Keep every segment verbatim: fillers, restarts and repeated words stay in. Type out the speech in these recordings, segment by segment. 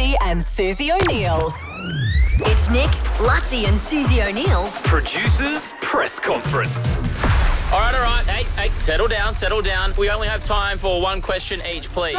Lutzi and Susie O'Neill. It's Nick, Lutzi and Susie O'Neill's Producers Press Conference. All right, all right. Hey, hey, settle down, settle down. We only have time for one question each, please.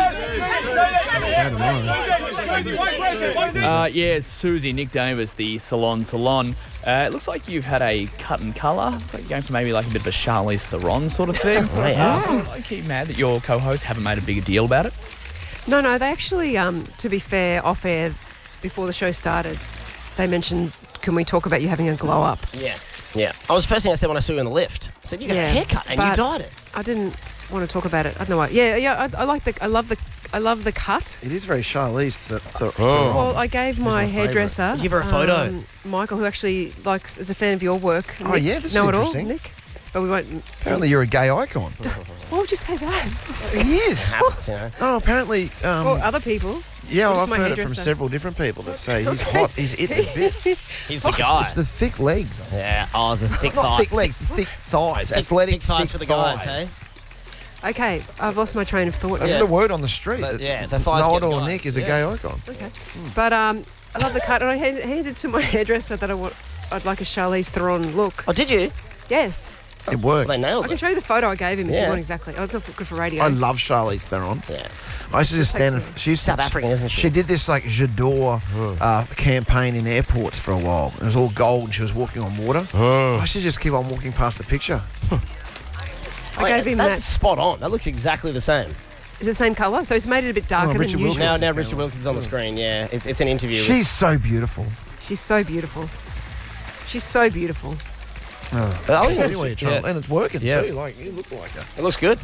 Uh, yeah, Susie, Nick Davis, the Salon Salon. Uh, it looks like you've had a cut and colour. Looks like you're going for maybe like a bit of a Charlize Theron sort of thing. Oh, yeah. Um, I keep mad that your co-hosts haven't made a bigger deal about it. No, no, they actually, um, to be fair, off air, before the show started, they mentioned, can we talk about you having a glow up? Yeah, yeah. I was the first thing I said when I saw you in the lift. I said, you got Yeah, a haircut and you but dyed it. I didn't want to talk about it. I don't know why. Yeah, yeah, I, I like the, I love the, I love the cut. It is very Charlize. The, the, Oh. Well, I gave my, my hairdresser, Give her a photo. um, Michael, who actually likes is a fan of your work. Oh, Nick, yeah, this is know it all, interesting. Nick. But we won't. Apparently you're a gay icon. Why would you say that? He is. Happens, you know. Oh, apparently... Um, Or other people. yeah, or well, just I've my heard it from hairdresser. several different people that say he's hot. He's it a bit. He's the Fuck, guy. It's the thick legs. Yeah, oh, it's a thick Not thigh. thick legs, thick thighs. Thick, Athletic thick thighs thick for the guys, thighs. hey? Okay, I've lost my train of thought. That's Yeah. the word on the street. But, that yeah, the thighs Nod get or guys, Nick is a yeah. gay icon. Okay. But um, I love the cut, and I hand- handed to my hairdresser that I want. I'd like a Charlize Theron look. Oh, did you? Yes, It worked. Well, they nailed I can it. show you the photo I gave him if Yeah. you want exactly. Oh, it's not good for radio. I love Charlize Theron. Yeah. I used to just stand. takes In, me. she used to, South African, isn't she? She did this like J'adore uh, campaign in airports for a while. It was all gold. She was walking on water. Oh. I should just keep on walking past the picture. I gave him That's that. spot on. That looks exactly the same. Is it the same colour? So he's made it a bit darker Oh, than Richard usual. Wilkins. Now, is now going Richard on. Wilkins is on the screen. Yeah, it's, it's an interview. with- She's so beautiful. She's so beautiful. She's so beautiful. Oh, I yeah, see it's- where you're trying, yeah. and it's working Yeah. too. Like you look like her. It looks good.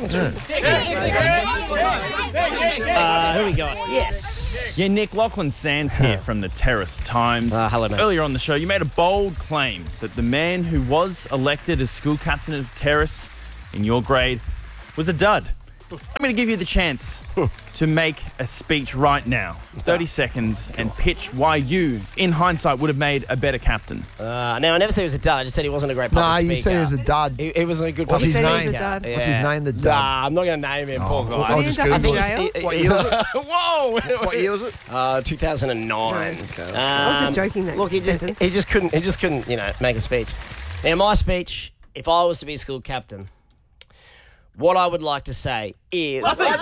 Uh, who we got? Yes. Yeah, Nick, Lachlan Sands here from the Terrace Times. Uh, hello, mate. Earlier on the show, you made a bold claim that the man who was elected as school captain of Terrace in your grade was a dud. I'm going to give you the chance to make a speech right now, thirty seconds, and pitch why you, in hindsight, would have made a better captain. Uh, now, I never said he was a dud. I just said he wasn't a great Nah, public you speaker. said he was a dud. He, he wasn't a good What's public his said he was name? a dud. What's his name? The dud. Nah, I'm not going to name him, poor Oh, guy. I'll Did he just end up in Google it. jail? What year was it? Whoa! What year was it? Uh, two thousand nine. No. Um, I was just joking that Look, he just, sentence. he just couldn't. He just couldn't, you know, make a speech. Now, my speech, if I was to be a school captain, what I would like to say is.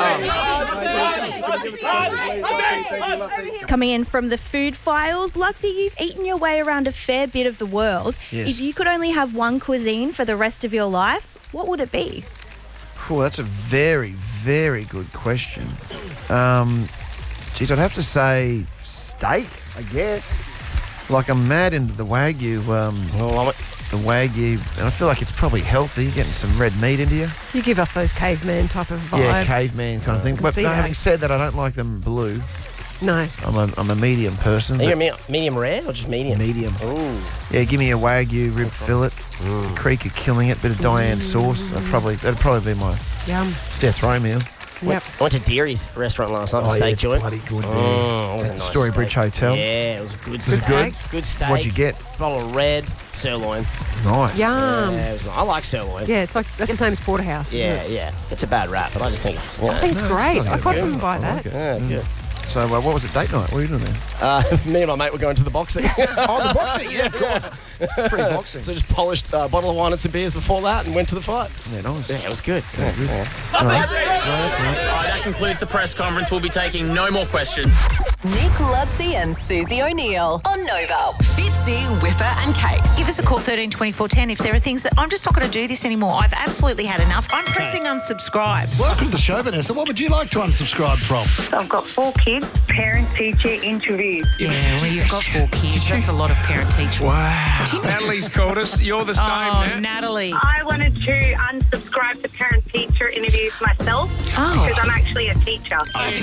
Coming in from the food files, Lutzi, you've eaten your way around a fair bit of the world. Yes. If you could only have one cuisine for the rest of your life, what would it be? Cool, that's a very, very good question. Um, geez, I'd have to say steak, I guess. Like I'm mad into the Wagyu, um, Oh, I'm- the Wagyu, and I feel like it's probably healthy, getting some red meat into you. You give off those caveman type of vibes. Yeah, caveman kind of thing. can But see no, that. having said that, I don't like them blue. No. I'm a, I'm a medium person. Are you but a me- medium rare or just medium? medium. Ooh. Yeah, give me a Wagyu rib fillet. Creek are killing it. Bit of Diane sauce. I'd probably that'd probably be my Yum. death row meal. Yep. I went to Deary's restaurant last night, a Oh, yeah, steak it's joint. bloody good. Oh, Yeah. it was a At nice Storybridge steak. Hotel. Yeah, it was a good Was steak. it good? Good steak. What'd you get? Bottle of red sirloin. Nice. Yum. Yeah, it was nice. I like sirloin. Yeah, it's like that's the same as porterhouse. Isn't yeah, it? yeah. It's a bad rap, but I just think it's. You know, I think it's No, it's great. not I as quite good. often buy I that. like it. yeah, good. So uh, what was it? Date night? What were you doing there? Uh, me and my mate were going to the boxing. Oh, the boxing. Yeah, of course. Pretty boxing. So just polished a bottle of wine and some beers before that and went to the fight. Yeah, nice. Yeah, it was good. Yeah, yeah. All right, that concludes the press conference. We'll be taking no more questions. Nick, Lutzi and Susie O'Neill on Nova. Fitzy, Whipper and Kate. Give us a call, thirteen twenty-four ten, if there are things that I'm just not going to do this anymore. I've absolutely had enough. I'm pressing unsubscribe. Welcome to the show, Vanessa. What would you like to unsubscribe from? I've got four kids, parent-teacher interviews. Yeah, well, you've got four kids. That's a lot of parent-teacher. Wow. Natalie's called us. You're the same, Oh, Nat. Natalie. I wanted to unsubscribe to parent-teacher interviews myself Oh. because I'm actually a teacher.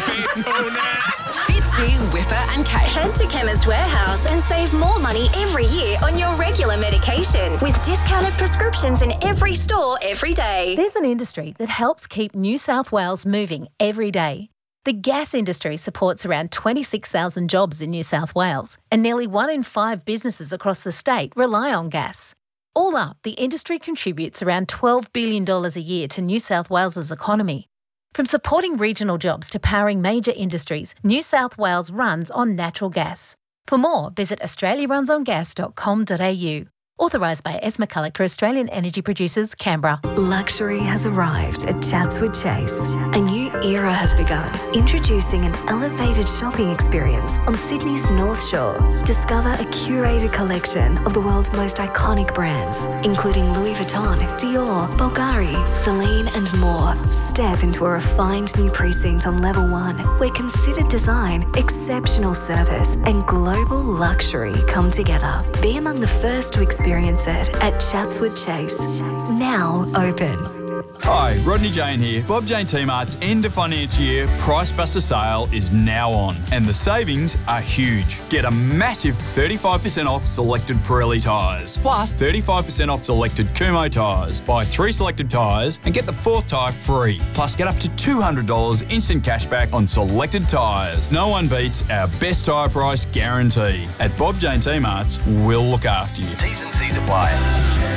Fitzy, Whipper and Kate. Head to Chemist Warehouse and save more money every year on your regular medication with discounted prescriptions in every store every day. There's an industry that helps keep New South Wales moving every day. The gas industry supports around twenty-six thousand jobs in New South Wales, and nearly one in five businesses across the state rely on gas. All up, the industry contributes around twelve billion dollars a year to New South Wales's economy. From supporting regional jobs to powering major industries, New South Wales runs on natural gas. For more, visit australia runs on gas dot com dot a u. Authorised by S. McCulloch for Australian Energy Producers, Canberra. Luxury has arrived at Chatswood Chase. A new era has begun, introducing an elevated shopping experience on Sydney's North Shore. Discover a curated collection of the world's most iconic brands, including Louis Vuitton, Dior, Bulgari, Celine and more. Step into a refined new precinct on level one, where considered design, exceptional service and global luxury come together. Be among the first to experience it at Chatswood Chase. Now open. Hi, Rodney Jane here. Bob Jane T-Mart's end of financial year Price Buster sale is now on, and the savings are huge. Get a massive thirty-five percent off selected Pirelli tyres, plus thirty-five percent off selected Kumo tyres. Buy three selected tyres and get the fourth tyre free. Plus, get up to two hundred dollars instant cashback on selected tyres. No one beats our best tyre price guarantee. At Bob Jane T-Mart's, we'll look after you. T's and C's apply.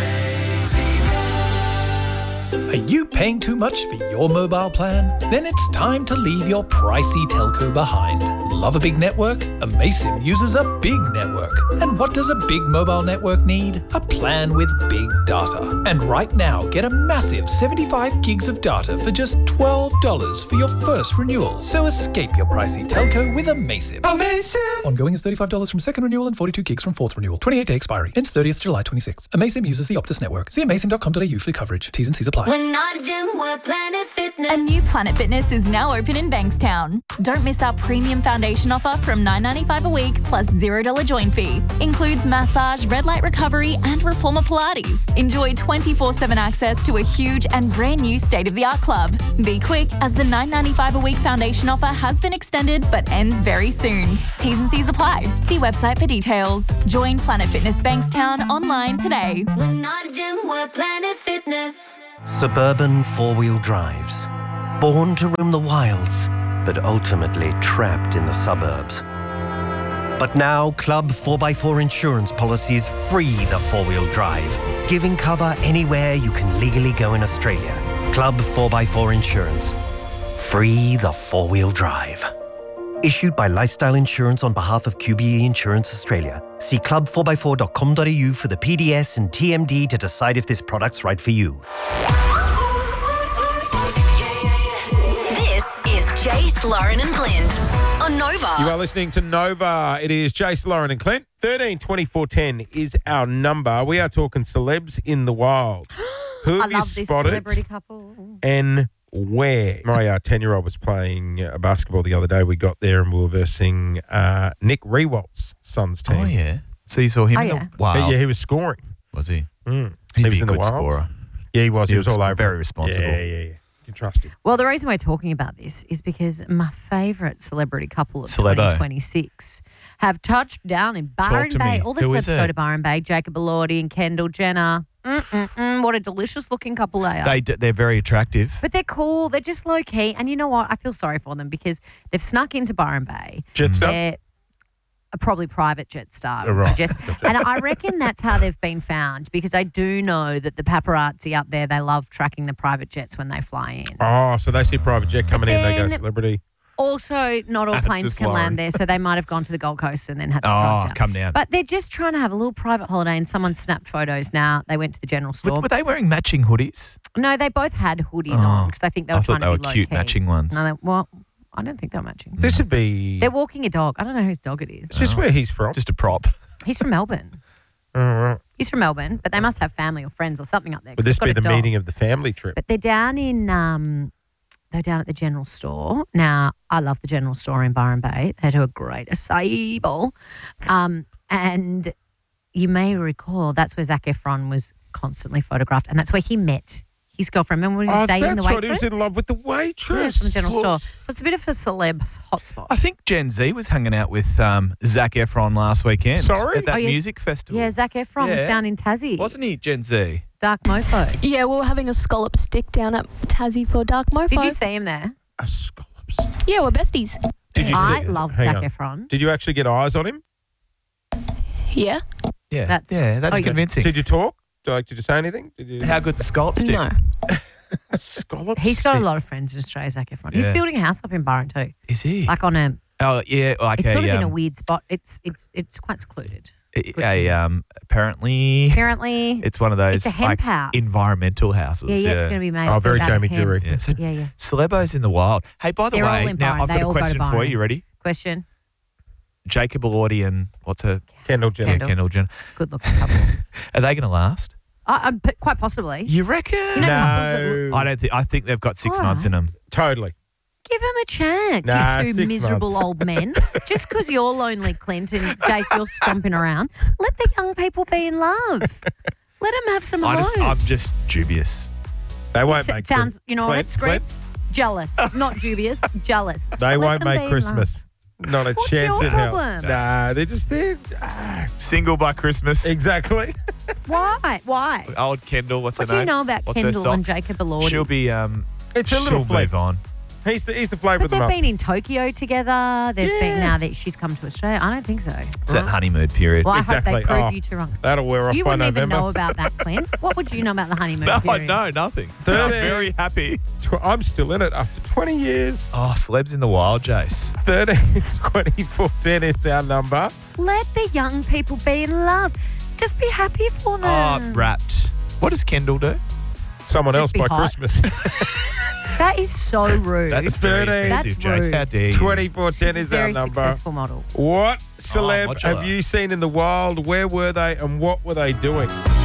Are you paying too much for your mobile plan? Then it's time to leave your pricey telco behind. Love a big network? Amaysim uses a big network. And what does a big mobile network need? A plan with big data. And right now, get a massive seventy-five gigs of data for just twelve dollars for your first renewal. So escape your pricey telco with Amaysim. Amaysim! Ongoing is thirty-five dollars from second renewal and forty-two gigs from fourth renewal. twenty-eight day expiry. Ends thirtieth July twenty-sixth. Amaysim uses the Optus network. See amaysim dot com dot a u for coverage. T's and C's apply. We're not a gym, we're Planet Fitness. A new Planet Fitness is now open in Bankstown. Don't miss our premium foundation offer from nine dollars ninety-five a week plus zero dollars join fee. Includes massage, red light recovery and reformer Pilates. Enjoy twenty-four seven access to a huge and brand new state-of-the-art club. Be quick, as the nine dollars ninety-five a week foundation offer has been extended but ends very soon. T's and C's apply. See website for details. Join Planet Fitness Bankstown online today. We're not a gym, we're Planet Fitness. Suburban four-wheel drives. Born to roam the wilds, but ultimately trapped in the suburbs. But now, Club four by four insurance policies free the four-wheel drive, giving cover anywhere you can legally go in Australia. Club four by four Insurance. Free the four-wheel drive. Issued by Lifestyle Insurance on behalf of Q B E Insurance Australia. See club four by four dot com dot a u for the P D S and T M D to decide if this product's right for you. This is Jace, Lauren and Clint on Nova. You are listening to Nova. It is Jace, Lauren and Clint. thirteen twenty-four ten is our number. We are talking celebs in the wild. Who I have you love this spotted celebrity couple. and where? My uh, ten-year-old was playing uh, basketball the other day. We got there and we were versing uh, Nick Rewalt's son's team. Oh, yeah. So you saw him Oh, in yeah. the wild? Yeah, he was scoring. Was he? Mm. He'd he was be a in the good wild. scorer. Yeah, he was. He, He was was all over. very it. responsible. Yeah, yeah, yeah. You can trust him. Well, the reason we're talking about this is because my favourite celebrity couple of Celebo. twenty twenty-six have touched down in Byron to Bay. me. All the Who is celebs go it? to Byron Bay. Jacob Elordi and Kendall Jenner. Mm-mm-mm, what a delicious looking couple they are. They d- they're very attractive. But they're cool. They're just low key. And you know what? I feel sorry for them because they've snuck into Byron Bay. Jetstar? They're a probably private Jetstar. I Oh, would right. suggest. And I reckon that's how they've been found because I do know that the paparazzi up there, they love tracking the private jets when they fly in. Oh, so they see private jet coming in, they go then- celebrity. Also, not all That's planes just can Lauren. land there, so they might have gone to the Gold Coast and then had to Oh, drive down. come down. But they're just trying to have a little private holiday, and someone snapped photos now. They went to the general store. Were, were they wearing matching hoodies? No, they both had hoodies Oh, on because I think they were I trying thought they to be were low cute key. matching ones. No, they, well, I don't think they're matching. This would be. They're walking a dog. I don't know whose dog it is. Is this where he's from? Just a prop. He's from Melbourne. All right. He's from Melbourne, but they must have family or friends or something up there. 'cause Would this he's got be a the dog. meeting of the family trip? But they're down in um, they're down at the general store. Now, I love the general store in Byron Bay. They do a great acai bowl. Um, and you may recall that's where Zac Efron was constantly photographed, and that's where he met his girlfriend. Remember when he Oh, was dating that's the right. waitress? He was in love with the waitress. Yeah, from the general store. So it's a bit of a celeb hotspot. I think Gen Z was hanging out with um, Zac Efron last weekend. Sorry? At that Oh, yeah. music festival. Yeah, Zac Efron was Yeah. down in Tassie. Wasn't he Gen Z? Dark Mofo. Yeah, we were having a scallop stick down at Tassie for Dark Mofo. Did you see him there? A scallops. Yeah, we're besties. Did you I see? love Hang Zac on. Efron. Did you actually get eyes on him? Yeah. Yeah, That's- yeah, that's Oh, you- convincing. Did you talk? Like, did you say anything? Did you? How good's the scallop stick? No. A scallop He's got a stick. lot of friends in Australia, Zac Efron. He's Yeah. building a house up in Byron too. Is he? Like on a, Oh, yeah. Like it's a, sort of in a um, weird spot. It's it's it's quite secluded. a, a, um, apparently, Apparently, it's one of those it's a hemp like house. environmental houses. Yeah, yeah, it's going to be made. Oh, very built out of Jamie hemp. Jury. Yeah, so Yeah, yeah. Celebos in the wild. Hey, by the They're all way, in now Byron. I've They got a all go to question for Byron. you. You ready? Question. Jacob Elordi and what's her? Kendall Jenner. Kendall. Kendall Jenner. Good looking couple. Are they going to last? Uh, um, p- quite possibly. You reckon? You know, couples that look, I don't think. I think they've got six All months in them. Totally. give them a chance, Nah, you two six miserable months. old men. Just because you're lonely, Clint, and Jace, you're stomping around, let the young people be in love. Let them have some I hope. just, I'm just dubious. They won't It make sounds, Chris- you know Clint, what, Scripts? Jealous, not dubious, jealous. They Let won't them be make in Christmas. Not a What's chance your in hell. problem? Nah, they're just there. Ah, Single by Christmas. exactly. love. Why? Why? Old Kendall, what's What her do you name? know about What's her Kendall and socks? Jacob Elordi? She'll be. Um, It's a little she'll flavour. move on. He's the he's the flavour But of the they've month. been in Tokyo together. They've been now that she's come to Australia. I don't think so. It's that honeymoon period. Well, I Exactly. hope they prove Oh, you two wrong. That'll wear off You by wouldn't November. even know about that, Clint. What would you know about the honeymoon No, period? no, nothing. Thirty. I'm very happy. Tw- I'm still in it after twenty years. Oh, celebs in the wild, Jace. thirteen twenty-four ten is our number. Let the young people be in love. Just be happy for them. Oh, wrapped. What does Kendall do? Someone Just else be by hot. Christmas. That is so rude. That's very thirteen. offensive, That's Jace. How rude. dare you? twenty-four ten She's a is our very number. successful model. What celeb modular. have you seen in the wild? Where were they and what were they doing?